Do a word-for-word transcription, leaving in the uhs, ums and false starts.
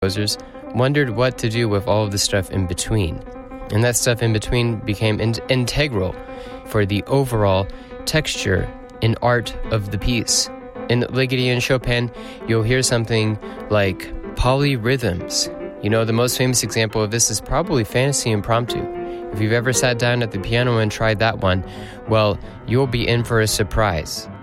composers wondered what to do with all of the stuff in between. And that stuff in between became in- integral for the overall texture and art of the piece. In Ligeti and Chopin, you'll hear something like polyrhythms. You know, the most famous example of this is probably Fantasy Impromptu. If you've ever sat down at the piano and tried that one, well, you'll be in for a surprise.